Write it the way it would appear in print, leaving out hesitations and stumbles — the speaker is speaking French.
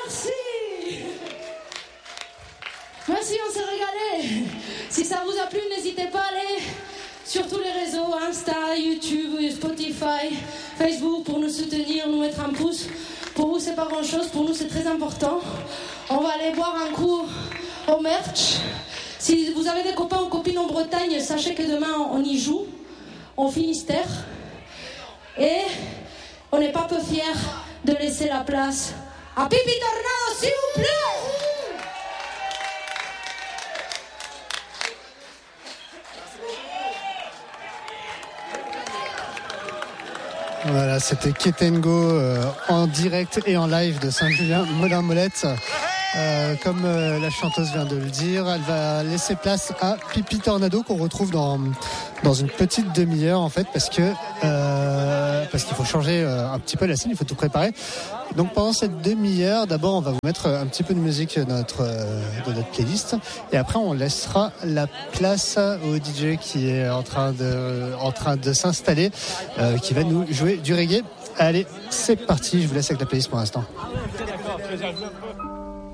Merci, on s'est régalé. Si ça vous a plu, n'hésitez pas à aller sur tous les réseaux, Insta, YouTube, Spotify, Facebook, pour nous soutenir, nous mettre un pouce. Pour vous, c'est pas grand-chose, pour nous, c'est très important. On va aller boire un coup au merch. Si vous avez des copains ou copines en Bretagne, sachez que demain, on y joue, en Finistère. Et on n'est pas peu fiers de laisser la place à Pipi Tornado, s'il vous plaît. Voilà, c'était Ketengo en direct et en live de Saint-Julien-Molin-Molette. Comme la chanteuse vient de le dire, elle va laisser place à Pipi Tornado qu'on retrouve dans une petite demi-heure en fait parce qu'il faut changer un petit peu la scène, il faut tout préparer. Donc pendant cette demi-heure, d'abord on va vous mettre un petit peu de musique de notre playlist et après on laissera la place au DJ qui est en train de s'installer, qui va nous jouer du reggae. Allez, c'est parti, je vous laisse avec la playlist pour l'instant.